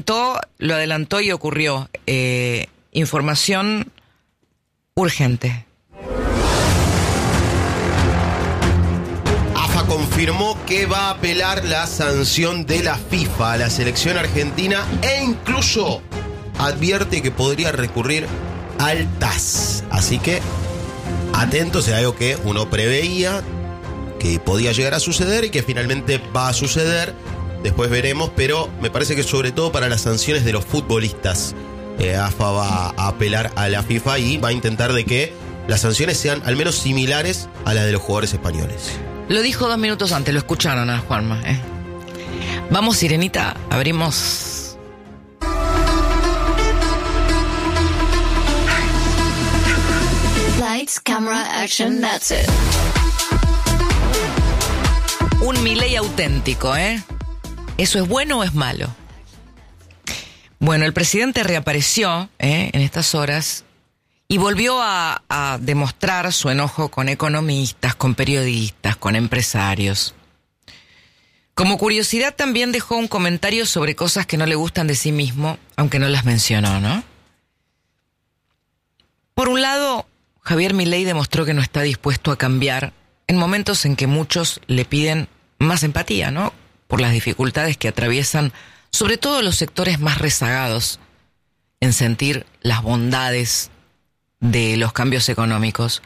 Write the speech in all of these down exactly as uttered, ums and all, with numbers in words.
Todo lo adelantó y ocurrió. Eh, información urgente. AFA confirmó que va a apelar la sanción de la FIFA a la selección argentina e incluso advierte que podría recurrir al T A S. Así que atentos, es algo que uno preveía que podía llegar a suceder y que finalmente va a suceder. Después veremos, pero me parece que sobre todo para las sanciones de los futbolistas, eh, AFA va a apelar a la FIFA y va a intentar de que las sanciones sean al menos similares a las de los jugadores españoles. Lo dijo dos minutos antes, lo escucharon a Juanma. ¿eh? Vamos, Sirenita, abrimos. Lights, camera, action, that's it. Un Milei auténtico, ¿eh? ¿Eso es bueno o es malo? Bueno, el presidente reapareció ¿eh? en estas horas y volvió a, a demostrar su enojo con economistas, con periodistas, con empresarios. Como curiosidad también dejó un comentario sobre cosas que no le gustan de sí mismo, aunque no las mencionó, ¿no? Por un lado, Javier Milei demostró que no está dispuesto a cambiar en momentos en que muchos le piden más empatía, ¿no? Por las dificultades que atraviesan, sobre todo los sectores más rezagados, en sentir las bondades de los cambios económicos.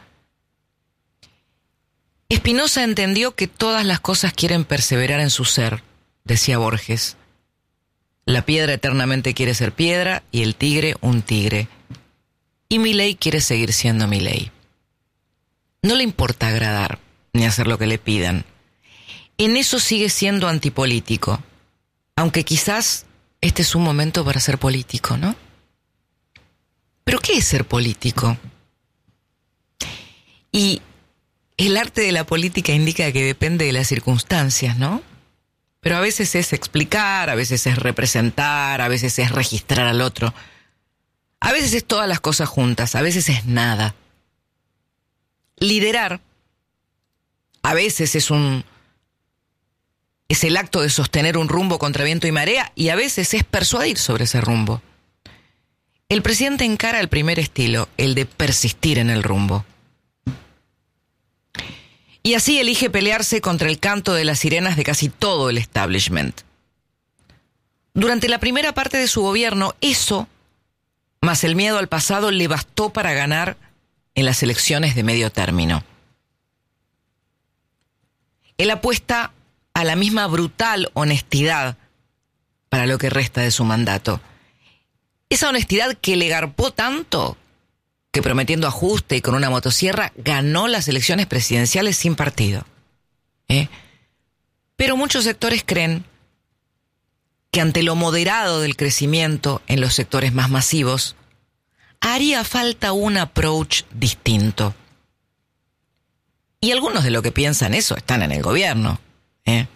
Spinoza entendió que todas las cosas quieren perseverar en su ser, decía Borges. La piedra eternamente quiere ser piedra y el tigre un tigre. Y Milei quiere seguir siendo Milei. No le importa agradar ni hacer lo que le pidan. En eso sigue siendo antipolítico, aunque quizás este es un momento para ser político, ¿no? ¿Pero qué es ser político? Y el arte de la política indica que depende de las circunstancias, ¿no? Pero a veces es explicar, a veces es representar, a veces es registrar al otro. A veces es todas las cosas juntas, a veces es nada. Liderar, a veces es un... es el acto de sostener un rumbo contra viento y marea y a veces es persuadir sobre ese rumbo. El presidente encara el primer estilo, el de persistir en el rumbo. Y así elige pelearse contra el canto de las sirenas de casi todo el establishment. Durante la primera parte de su gobierno, eso, más el miedo al pasado, le bastó para ganar en las elecciones de medio término. Él apuesta a la misma brutal honestidad para lo que resta de su mandato. Esa honestidad que le garpó tanto que, prometiendo ajuste y con una motosierra, ganó las elecciones presidenciales sin partido. ¿Eh? Pero muchos sectores creen que ante lo moderado del crecimiento en los sectores más masivos, haría falta un approach distinto. Y algunos de los que piensan eso están en el gobierno. ¿Eh?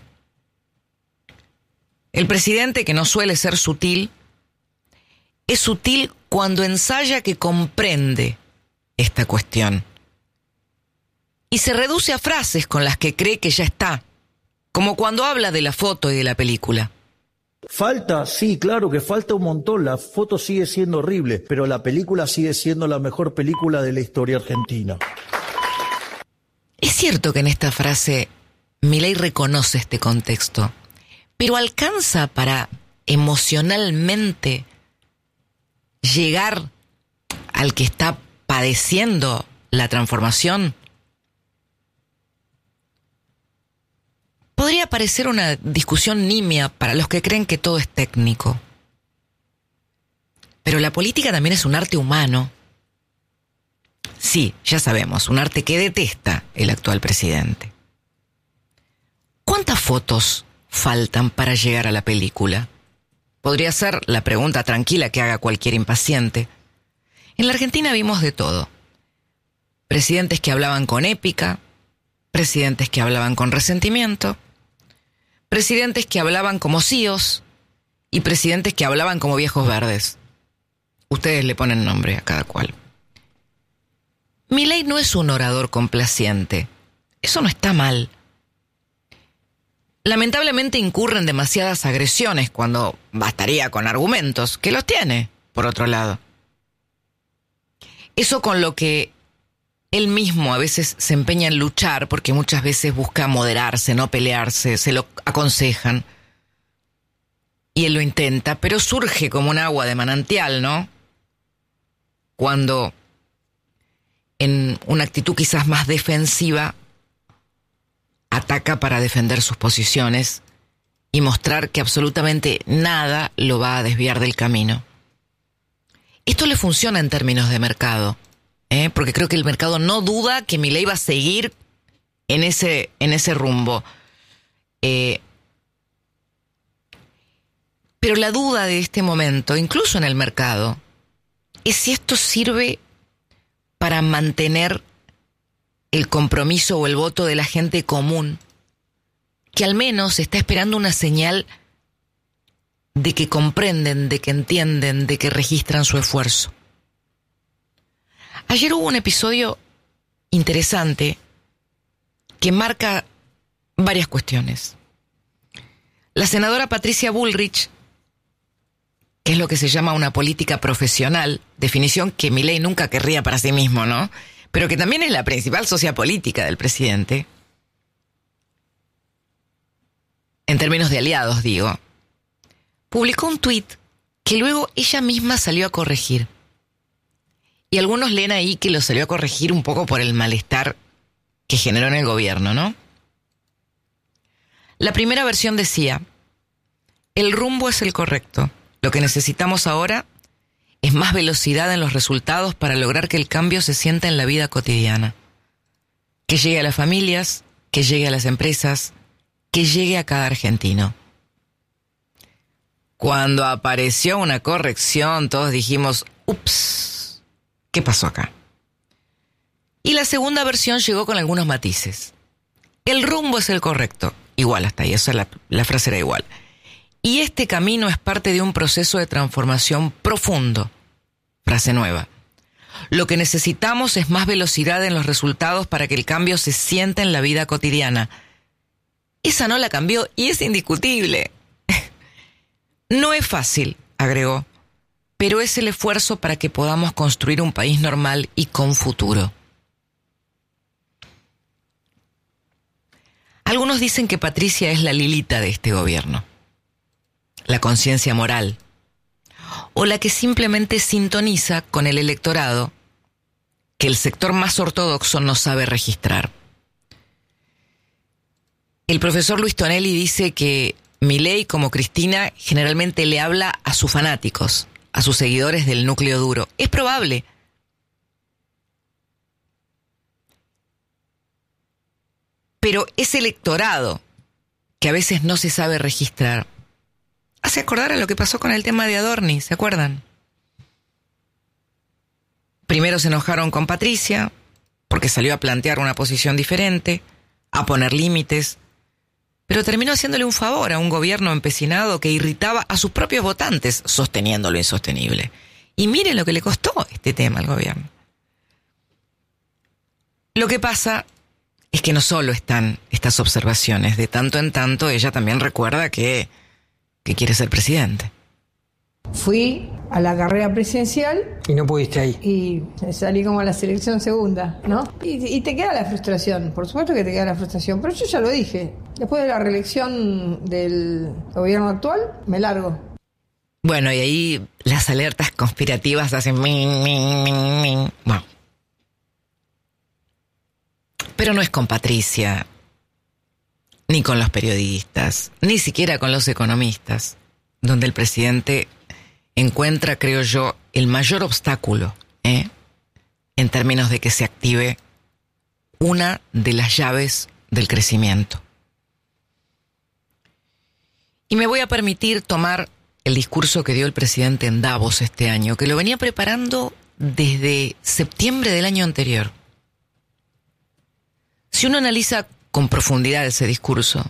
El presidente, que no suele ser sutil, es sutil cuando ensaya que comprende esta cuestión y se reduce a frases con las que cree que ya está, como cuando habla de la foto y de la película. Falta, sí, claro que falta un montón. La foto sigue siendo horrible, pero la película sigue siendo la mejor película de la historia argentina. Es cierto que en esta frase Milei reconoce este contexto, pero alcanza para emocionalmente llegar al que está padeciendo la transformación. Podría parecer una discusión nimia para los que creen que todo es técnico. Pero la política también es un arte humano. Sí, ya sabemos, un arte que detesta el actual presidente. ¿Cuántas fotos faltan para llegar a la película? Podría ser la pregunta tranquila que haga cualquier impaciente. En la Argentina vimos de todo. Presidentes que hablaban con épica, presidentes que hablaban con resentimiento, presidentes que hablaban como C E Os y presidentes que hablaban como viejos verdes. Ustedes le ponen nombre a cada cual. Milei no es un orador complaciente. Eso no está mal. lamentablemente incurre en demasiadas agresiones cuando bastaría con argumentos, que los tiene, por otro lado. Eso con lo que él mismo a veces se empeña en luchar, porque muchas veces busca moderarse, no pelearse, se lo aconsejan. Y él lo intenta, pero surge como un agua de manantial, ¿no? Cuando en una actitud quizás más defensiva ataca para defender sus posiciones y mostrar que absolutamente nada lo va a desviar del camino. Esto le funciona en términos de mercado, ¿eh? Porque creo que el mercado no duda que Milei va a seguir en ese, en ese rumbo. Eh, pero la duda de este momento, incluso en el mercado, es si esto sirve para mantener el compromiso o el voto de la gente común, que al menos está esperando una señal de que comprenden, de que entienden, de que registran su esfuerzo. Ayer hubo un episodio interesante que marca varias cuestiones. La senadora Patricia Bullrich, que es lo que se llama una política profesional, definición que Milei nunca querría para sí mismo, ¿no? Pero que también es la principal socia política del presidente, en términos de aliados, digo, publicó un tuit que luego ella misma salió a corregir. Y algunos leen ahí que lo salió a corregir un poco por el malestar que generó en el gobierno, ¿no? La primera versión decía: el rumbo es el correcto. Lo que necesitamos ahora es más velocidad en los resultados para lograr que el cambio se sienta en la vida cotidiana. Que llegue a las familias, que llegue a las empresas, que llegue a cada argentino. Cuando apareció una corrección, todos dijimos, ups, ¿qué pasó acá? Y la segunda versión llegó con algunos matices. El rumbo es el correcto. Igual hasta ahí, esa la, la frase era igual. Y este camino es parte de un proceso de transformación profundo. Frase nueva. Lo que necesitamos es más velocidad en los resultados para que el cambio se sienta en la vida cotidiana. Esa no la cambió y es indiscutible. No es fácil, agregó, pero es el esfuerzo para que podamos construir un país normal y con futuro. Algunos dicen que Patricia es la Lilita de este gobierno. La conciencia moral, o la que simplemente sintoniza con el electorado que el sector más ortodoxo no sabe registrar. El profesor Luis Tonelli dice que Milei, como Cristina, generalmente le habla a sus fanáticos, a sus seguidores del núcleo duro. Es probable. Pero ese electorado que a veces no se sabe registrar hace acordar a lo que pasó con el tema de Adorni, ¿se acuerdan? Primero se enojaron con Patricia, porque salió a plantear una posición diferente, a poner límites, pero terminó haciéndole un favor a un gobierno empecinado que irritaba a sus propios votantes, sosteniendo lo insostenible. Y miren lo que le costó este tema al gobierno. Lo que pasa es que no solo están estas observaciones, de tanto en tanto ella también recuerda que que quiere ser presidente. Fui a la carrera presidencial. Y no pudiste ahí. Y salí como a la selección segunda, ¿no? Y, y te queda la frustración, por supuesto que te queda la frustración, pero yo ya lo dije. Después de la reelección del gobierno actual, me largo. Bueno, y ahí las alertas conspirativas hacen min, min, min, min. Bueno. Pero no es con Patricia, ni con los periodistas, ni siquiera con los economistas, donde el presidente encuentra, creo yo, el mayor obstáculo, ¿eh? en términos de que se active una de las llaves del crecimiento. Y me voy a permitir tomar el discurso que dio el presidente en Davos este año, que lo venía preparando desde septiembre del año anterior. Si uno analiza con profundidad ese discurso,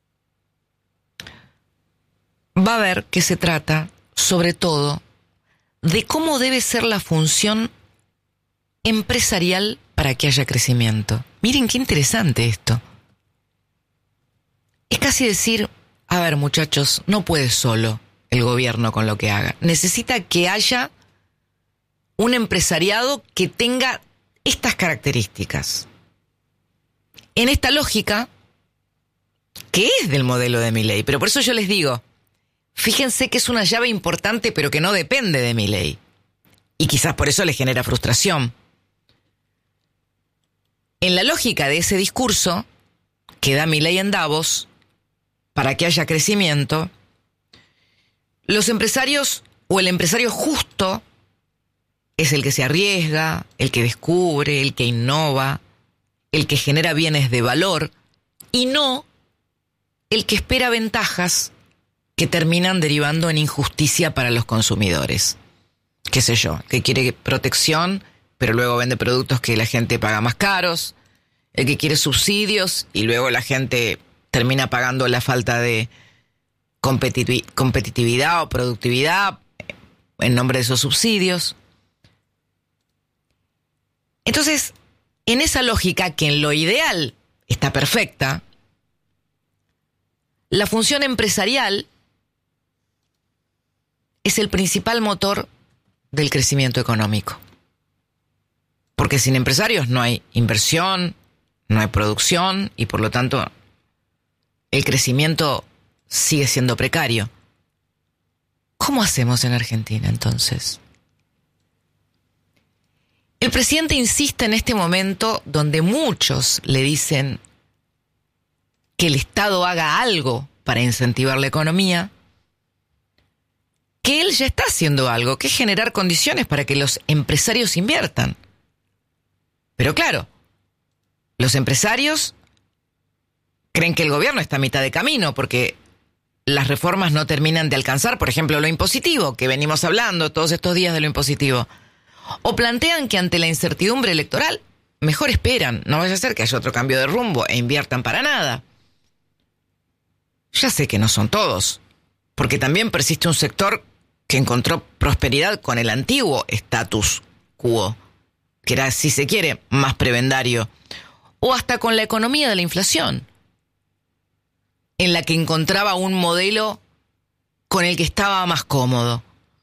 va a ver que se trata, sobre todo, de cómo debe ser la función empresarial para que haya crecimiento. Miren qué interesante esto. es casi decir, a ver muchachos, no puede solo el gobierno con lo que haga. Necesita que haya un empresariado que tenga estas características. En esta lógica, que es del modelo de Milei, pero por eso yo les digo, fíjense que es una llave importante, pero que no depende de Milei. Y quizás por eso le genera frustración. En la lógica de ese discurso que da Milei en Davos, para que haya crecimiento, los empresarios o el empresario justo es el que se arriesga, el que descubre, el que innova, el que genera bienes de valor y no el que espera ventajas que terminan derivando en injusticia para los consumidores. Qué sé yo, que quiere protección, pero luego vende productos que la gente paga más caros, el que quiere subsidios y luego la gente termina pagando la falta de competitivi- competitividad o productividad en nombre de esos subsidios. Entonces, en esa lógica que en lo ideal está perfecta, la función empresarial es el principal motor del crecimiento económico. Porque sin empresarios no hay inversión, no hay producción y por lo tanto el crecimiento sigue siendo precario. ¿Cómo hacemos en Argentina entonces? El presidente insiste en este momento donde muchos le dicen que el Estado haga algo para incentivar la economía, que él ya está haciendo algo, que es generar condiciones para que los empresarios inviertan. Pero claro, los empresarios creen que el gobierno está a mitad de camino porque las reformas no terminan de alcanzar, por ejemplo, lo impositivo, que venimos hablando todos estos días de lo impositivo. O plantean que ante la incertidumbre electoral, mejor esperan, no vaya a ser que haya otro cambio de rumbo e inviertan para nada. Ya sé que no son todos, porque también persiste un sector que encontró prosperidad con el antiguo status quo, que era, si se quiere, más prebendario, o hasta con la economía de la inflación, en la que encontraba un modelo con el que estaba más cómodo.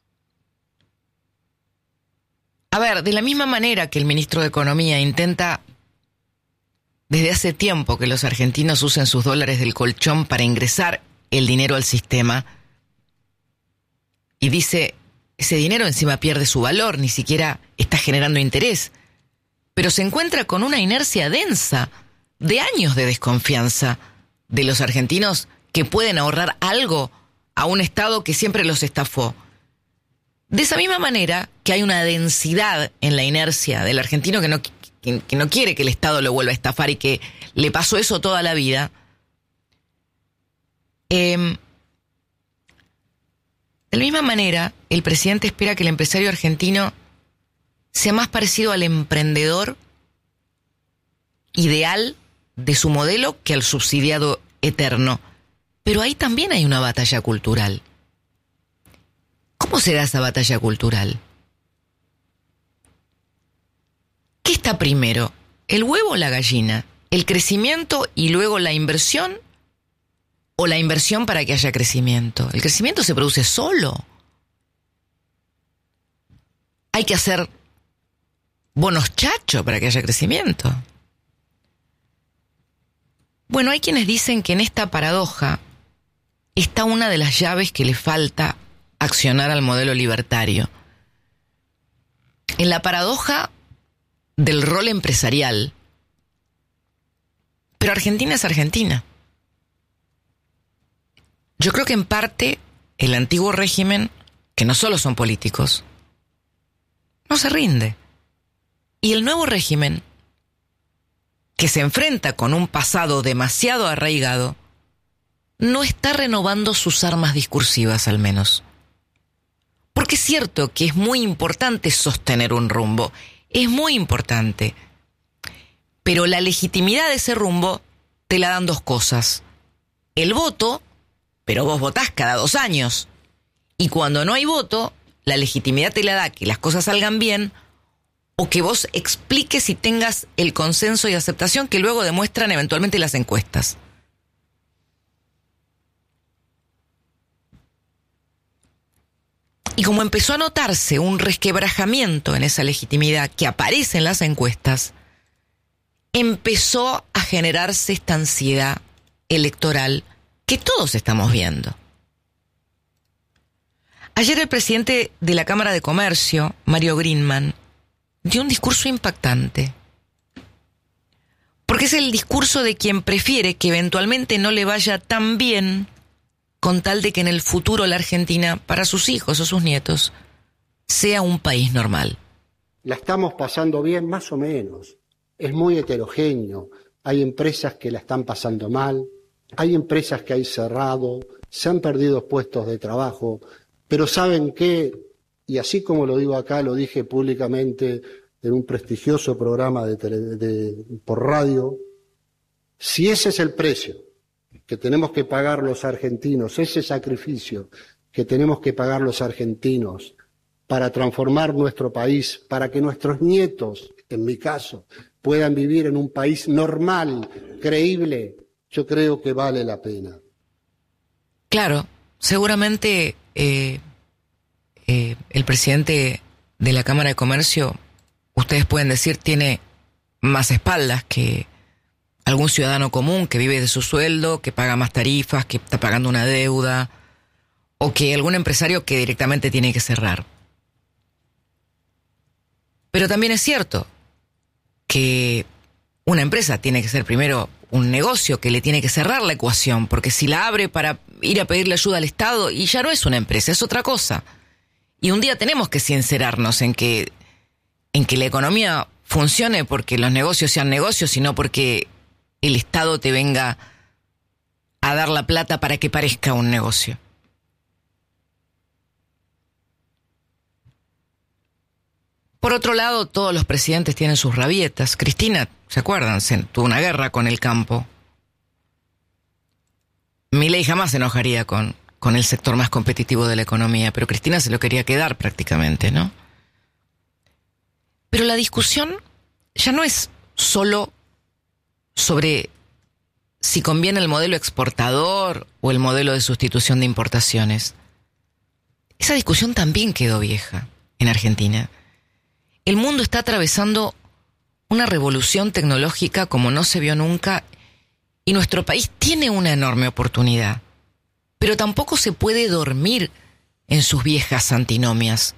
A ver, de la misma manera que el ministro de Economía intenta desde hace tiempo que los argentinos usen sus dólares del colchón para ingresar el dinero al sistema, y dice, ese dinero encima pierde su valor, ni siquiera está generando interés, pero se encuentra con una inercia densa de años de desconfianza de los argentinos que pueden ahorrar algo a un Estado que siempre los estafó. De esa misma manera que hay una densidad en la inercia del argentino que no, que, que no quiere que el Estado lo vuelva a estafar y que le pasó eso toda la vida, eh, de la misma manera el presidente espera que el empresario argentino sea más parecido al emprendedor ideal de su modelo que al subsidiado eterno. Pero ahí también hay una batalla cultural. ¿Cómo se da esa batalla cultural? ¿Qué está primero? ¿El huevo o la gallina? ¿El crecimiento y luego la inversión? ¿O la inversión para que haya crecimiento? El crecimiento se produce solo. Hay que hacer bonos chacho para que haya crecimiento. Bueno, hay quienes dicen que en esta paradoja está una de las llaves que le falta accionar al modelo libertario. En la paradoja del rol empresarial. Pero Argentina es Argentina. Yo creo que en parte el antiguo régimen, que no solo son políticos, no se rinde. Y el nuevo régimen, que se enfrenta con un pasado demasiado arraigado, no está renovando sus armas discursivas al menos. Porque es cierto que es muy importante sostener un rumbo, es muy importante. Pero la legitimidad de ese rumbo te la dan dos cosas. El voto, pero vos votás cada dos años. Y cuando no hay voto, la legitimidad te la da que las cosas salgan bien o que vos expliques y tengas el consenso y aceptación que luego demuestran eventualmente las encuestas. Y como empezó a notarse un resquebrajamiento en esa legitimidad que aparece en las encuestas, empezó a generarse esta ansiedad electoral que todos estamos viendo. Ayer el presidente de la Cámara de Comercio, Mario Greenman, dio un discurso impactante. Porque es el discurso de quien prefiere que eventualmente no le vaya tan bien con tal de que en el futuro la Argentina, para sus hijos o sus nietos, sea un país normal. La estamos pasando bien, más o menos. Es muy heterogéneo. Hay empresas que la están pasando mal, hay empresas que hay cerrado, se han perdido puestos de trabajo, pero ¿saben qué? Y así como lo digo acá, lo dije públicamente en un prestigioso programa de tele, de, por radio, si ese es el precio que tenemos que pagar los argentinos, ese sacrificio que tenemos que pagar los argentinos para transformar nuestro país, para que nuestros nietos, en mi caso, puedan vivir en un país normal, creíble, yo creo que vale la pena. Claro, seguramente eh, eh, el presidente de la Cámara de Comercio, ustedes pueden decir, tiene más espaldas que algún ciudadano común que vive de su sueldo, que paga más tarifas, que está pagando una deuda, o que algún empresario que directamente tiene que cerrar. Pero también es cierto que una empresa tiene que ser primero un negocio que le tiene que cerrar la ecuación, porque si la abre para ir a pedirle ayuda al Estado, y ya no es una empresa, es otra cosa. Y un día tenemos que sincerarnos en que, en que la economía funcione porque los negocios sean negocios y no porque el Estado te venga a dar la plata para que parezca un negocio. Por otro lado, todos los presidentes tienen sus rabietas. Cristina, ¿se acuerdan? Se tuvo una guerra con el campo. Milei jamás se enojaría con, con el sector más competitivo de la economía, pero Cristina se lo quería quedar prácticamente, ¿no? Pero la discusión ya no es solo sobre si conviene el modelo exportador o el modelo de sustitución de importaciones. Esa discusión también quedó vieja en Argentina. El mundo está atravesando una revolución tecnológica como no se vio nunca y nuestro país tiene una enorme oportunidad. Pero tampoco se puede dormir en sus viejas antinomias.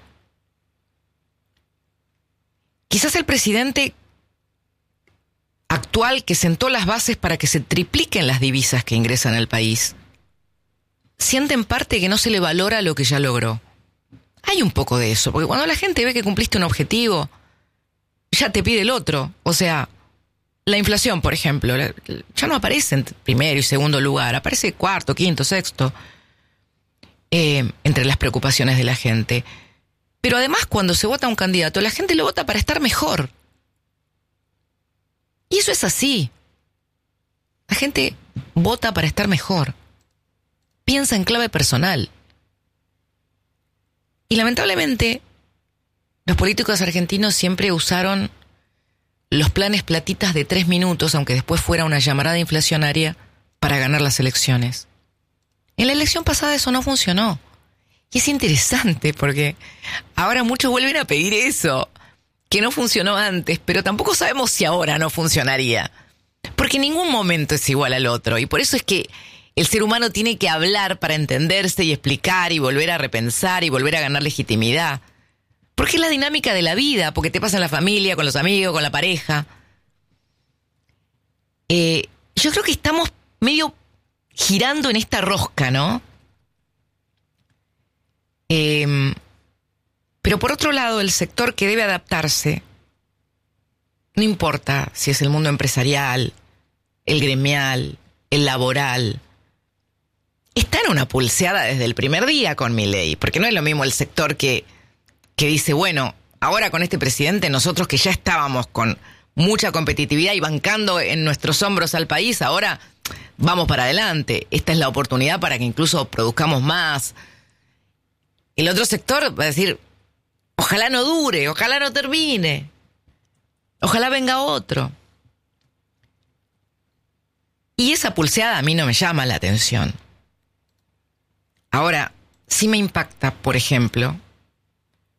Quizás el presidente actual que sentó las bases para que se tripliquen las divisas que ingresan al país siente en parte que no se le valora lo que ya logró. Hay un poco de eso, porque cuando la gente ve que cumpliste un objetivo, ya te pide el otro. O sea, la inflación, por ejemplo, ya no aparece en primero y segundo lugar, aparece cuarto, quinto, sexto, eh, entre las preocupaciones de la gente. Pero además, cuando se vota a un candidato, la gente lo vota para estar mejor. Y eso es así. La gente vota para estar mejor. Piensa en clave personal. Y lamentablemente, los políticos argentinos siempre usaron los planes platitas de tres minutos, aunque después fuera una llamarada inflacionaria, para ganar las elecciones. En la elección pasada eso no funcionó. Y es interesante porque ahora muchos vuelven a pedir eso, que no funcionó antes, pero tampoco sabemos si ahora no funcionaría. Porque ningún momento es igual al otro, y por eso es que el ser humano tiene que hablar para entenderse y explicar y volver a repensar y volver a ganar legitimidad. Porque es la dinámica de la vida, porque te pasa en la familia, con los amigos, con la pareja. Eh, yo creo que estamos medio girando en esta rosca, ¿no? Eh, pero por otro lado, el sector que debe adaptarse, no importa si es el mundo empresarial, el gremial, el laboral, está en una pulseada desde el primer día con Milei, porque no es lo mismo el sector que, que dice, bueno, ahora con este presidente nosotros que ya estábamos con mucha competitividad y bancando en nuestros hombros al país, ahora vamos para adelante, esta es la oportunidad para que incluso produzcamos más. El otro sector va a decir, ojalá no dure, ojalá no termine, ojalá venga otro. Y esa pulseada a mí no me llama la atención. Ahora, sí me impacta, por ejemplo,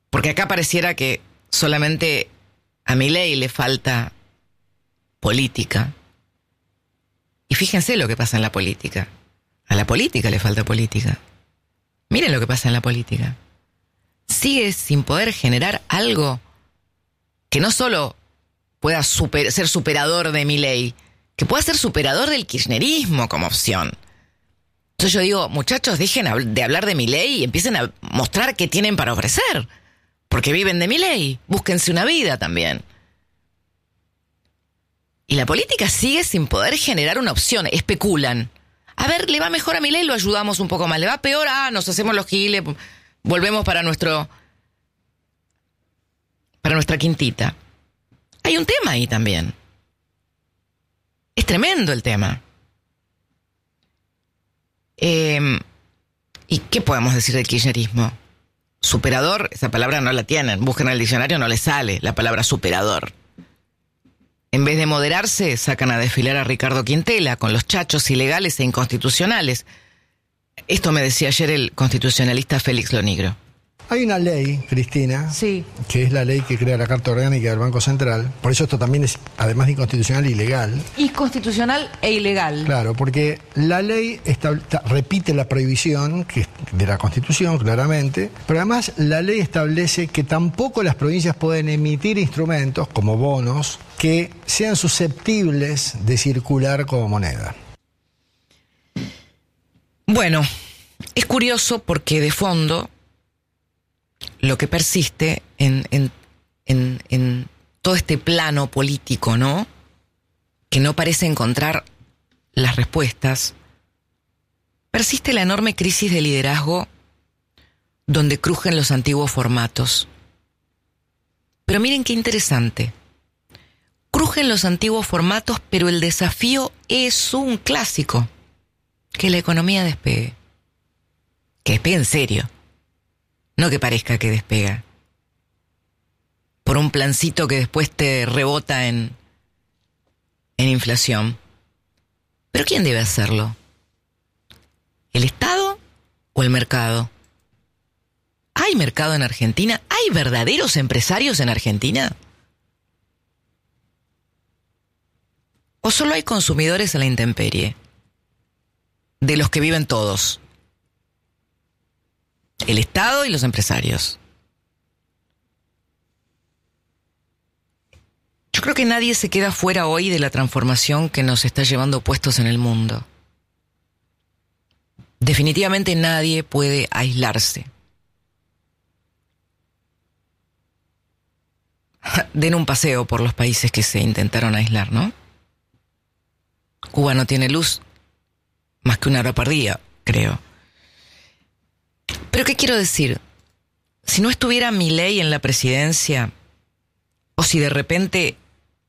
Porque acá pareciera que solamente a Milei le falta política. Y fíjense lo que pasa en la política. A la política le falta política. Miren lo que pasa en la política. Sigue sin poder generar algo que no solo pueda super, ser superador de Milei, que pueda ser superador del kirchnerismo como opción. Entonces yo digo, muchachos, dejen de hablar de Milei y empiecen a mostrar qué tienen para ofrecer. Porque viven de Milei. Búsquense una vida también. Y la política sigue sin poder generar una opción. Especulan. A ver, le va mejor a Milei, lo ayudamos un poco más. Le va peor, ah, nos hacemos los giles, volvemos para nuestro, para nuestra quintita. Hay un tema ahí también. Es tremendo el tema. Eh, ¿Y qué podemos decir del kirchnerismo? Superador, esa palabra no la tienen. Buscan en el diccionario, no les sale la palabra superador. En vez de moderarse, sacan a desfilar a Ricardo Quintela con los chachos ilegales e inconstitucionales. Esto me decía ayer el constitucionalista Félix Lonigro. Hay una ley, Cristina, sí, que es la ley que crea la Carta Orgánica del Banco Central. Por eso esto también es, además de inconstitucional, ilegal. Inconstitucional e ilegal. Claro, porque la ley estable, repite la prohibición que es de la Constitución, claramente, pero además la ley establece que tampoco las provincias pueden emitir instrumentos, como bonos, que sean susceptibles de circular como moneda. Bueno, es curioso porque de fondo lo que persiste en, en, en, en todo este plano político, ¿no? Que no parece encontrar las respuestas, persiste la enorme crisis de liderazgo donde crujen los antiguos formatos. Pero miren qué interesante. Crujen los antiguos formatos, pero el desafío es un clásico. Que la economía despegue. Que despegue en serio. No que parezca que despega. Por un plancito que después te rebota en, en inflación. ¿Pero quién debe hacerlo? ¿El Estado o el mercado? ¿Hay mercado en Argentina? ¿Hay verdaderos empresarios en Argentina? ¿O solo hay consumidores a la intemperie? De los que viven todos. El Estado y los empresarios. Yo creo que nadie se queda fuera hoy de la transformación que nos está llevando puestos en el mundo. Definitivamente nadie puede aislarse. Den un paseo por los países que se intentaron aislar, ¿no? Cuba no tiene luz más que una hora por día, creo. Pero ¿qué quiero decir? Si no estuviera Milei en la presidencia, o si de repente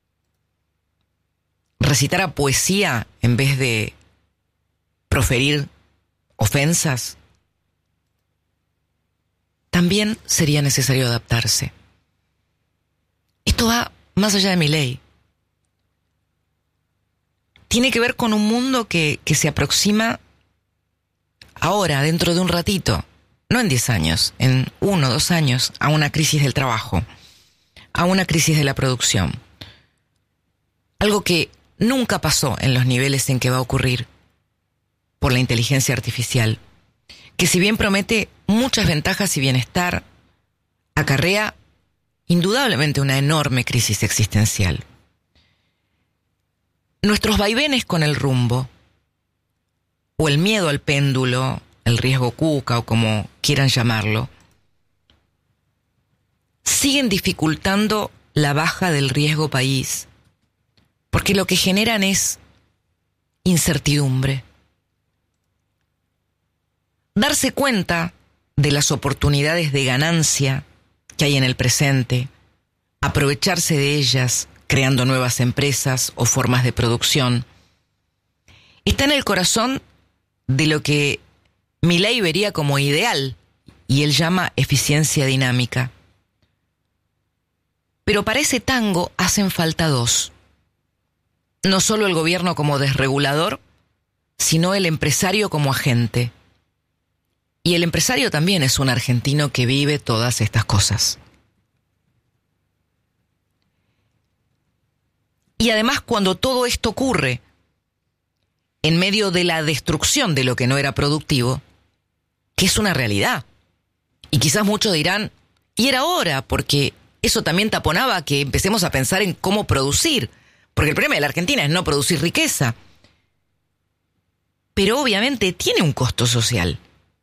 recitara poesía en vez de proferir ofensas, también sería necesario adaptarse. Esto va más allá de Milei. Tiene que ver con un mundo que, que se aproxima ahora, dentro de un ratito, no en diez años, en uno o dos años, a una crisis del trabajo, a una crisis de la producción. Algo que nunca pasó en los niveles en que va a ocurrir por la inteligencia artificial, que si bien promete muchas ventajas y bienestar, acarrea indudablemente una enorme crisis existencial. Nuestros vaivenes con el rumbo, o el miedo al péndulo, el riesgo cuca o como quieran llamarlo, siguen dificultando la baja del riesgo país, porque lo que generan es incertidumbre. Darse cuenta de las oportunidades de ganancia que hay en el presente, aprovecharse de ellas, creando nuevas empresas o formas de producción, está en el corazón de lo que Milei vería como ideal y él llama eficiencia dinámica. Pero para ese tango hacen falta dos. No solo el gobierno como desregulador, sino el empresario como agente. Y el empresario también es un argentino que vive todas estas cosas. Y además, cuando todo esto ocurre en medio de la destrucción de lo que no era productivo, que es una realidad. Y quizás muchos dirán, y era hora, porque eso también taponaba que empecemos a pensar en cómo producir. Porque el problema de la Argentina es no producir riqueza. Pero obviamente tiene un costo social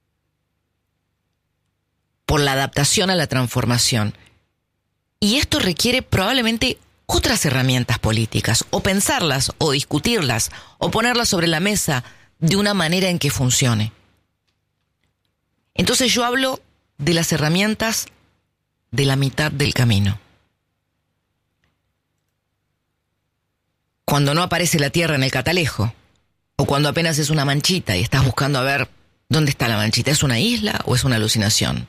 por la adaptación a la transformación. Y esto requiere probablemente otras herramientas políticas, o pensarlas, o discutirlas, o ponerlas sobre la mesa de una manera en que funcione. Entonces yo hablo de las herramientas de la mitad del camino. Cuando no aparece la tierra en el catalejo, o cuando apenas es una manchita y estás buscando a ver dónde está la manchita, ¿es una isla o es una alucinación?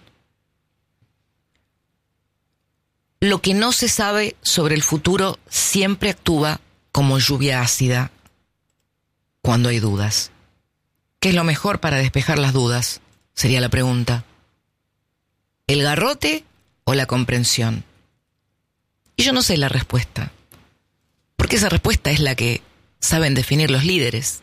Lo que no se sabe sobre el futuro siempre actúa como lluvia ácida cuando hay dudas. ¿Qué es lo mejor para despejar las dudas? Sería la pregunta. ¿El garrote o la comprensión? Y yo no sé la respuesta, porque esa respuesta es la que saben definir los líderes.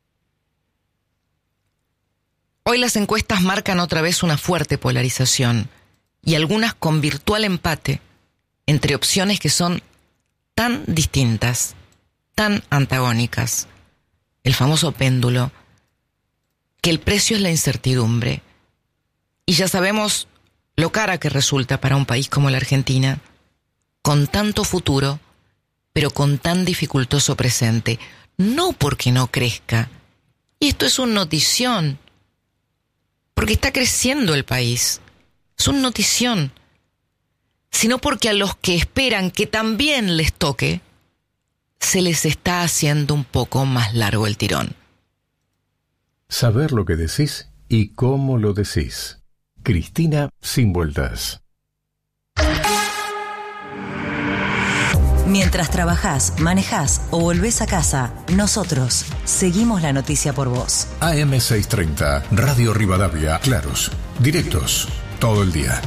Hoy las encuestas marcan otra vez una fuerte polarización, y algunas con virtual empate entre opciones que son tan distintas, tan antagónicas, el famoso péndulo, que el precio es la incertidumbre. Y ya sabemos lo cara que resulta para un país como la Argentina, con tanto futuro, pero con tan dificultoso presente. No porque no crezca, y esto es un notición, porque está creciendo el país, es un notición, sino porque a los que esperan que también les toque, se les está haciendo un poco más largo el tirón. Saber lo que decís y cómo lo decís. Cristina Sin Vueltas. Mientras trabajás, manejás o volvés a casa, nosotros seguimos la noticia por vos. A M seiscientos treinta, Radio Rivadavia, claros, directos, todo el día.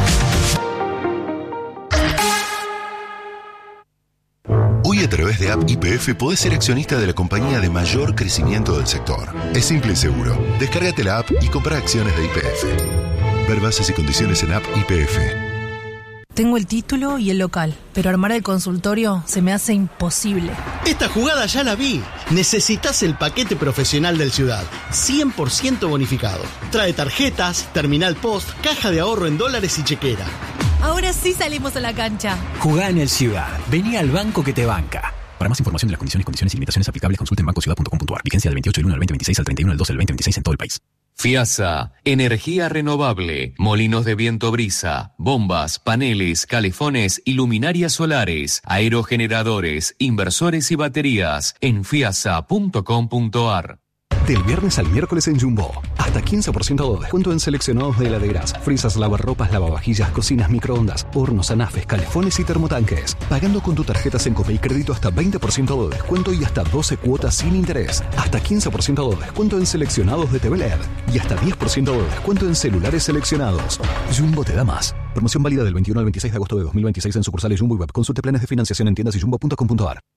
Hoy a través de App Y P F podés ser accionista de la compañía de mayor crecimiento del sector. Es simple y seguro. Descárgate la app y compra acciones de Y P F. Ver bases y condiciones en App Y P F. Tengo el título y el local, pero armar el consultorio se me hace imposible. Esta jugada ya la vi. Necesitas el paquete profesional del Ciudad, cien por ciento bonificado. Trae tarjetas, terminal post, caja de ahorro en dólares y chequera. Ahora sí salimos a la cancha. Jugá en el Ciudad. Vení al banco que te banca. Para más información de las condiciones, condiciones y limitaciones aplicables, consulta en banco ciudad punto com punto a r. Vigencia del veintiocho del uno al veinte veintiséis al treinta y uno del doce del veinte veintiséis en todo el país. FIASA, energía renovable, molinos de viento brisa, bombas, paneles, calefones y luminarias solares, aerogeneradores, inversores y baterías en fiasa punto com punto a r. Del viernes al miércoles en Jumbo. Hasta quince por ciento de descuento en seleccionados de heladeras, frisas, lavarropas, lavavajillas, cocinas, microondas, hornos, anafes, calefones y termotanques. Pagando con tu tarjeta en Copay Crédito hasta veinte por ciento de descuento y hasta doce cuotas sin interés. Hasta quince por ciento de descuento en seleccionados de T V L E D. Y hasta diez por ciento de descuento en celulares seleccionados. Jumbo te da más. Promoción válida del veintiuno al veintiséis de agosto de dos mil veintiséis en sucursales Jumbo y Web. Consulte planes de financiación en tiendas y jumbo punto com punto a r.